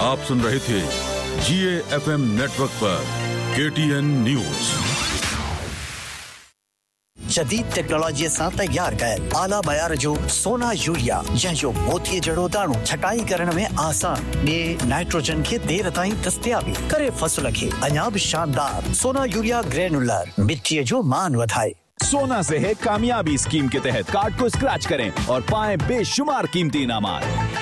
आप सुन रहे थे GA FM नेटवर्क पर KTN न्यूज। जदीद टेक्नोलॉजी सां तैयार कयल आला बयार जो सोना यूरिया जंहिंजो मोती जड़ो दाणो छटाई करण में आसान ॿिए नाइट्रोजन खे देर ताईं दस्तयाबी करे फसल खे अञा भी शानदार सोना यूरिया ग्रेनुलर मिट्टी जो मान वधाए। सोना से है कामयाबी स्कीम के तहत कार्ड को स्क्रैच करें और पाएं बेशुमार कीमती इनामात।